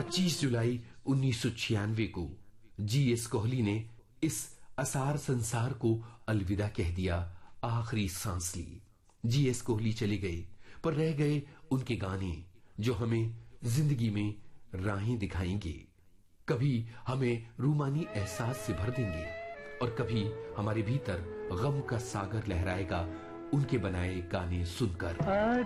25 जुलाई 1996 को जीएस कोहली ने इस असार संसार को अलविदा कह दिया, आखिरी सांस ली। जीएस कोहली चले गए, पर रह गए उनके गाने जो हमें जिंदगी में राहें दिखाएंगे, कभी हमें रूमानी एहसास से भर देंगे और कभी हमारे भीतर गम का सागर लहराएगा उनके बनाए गाने सुनकर।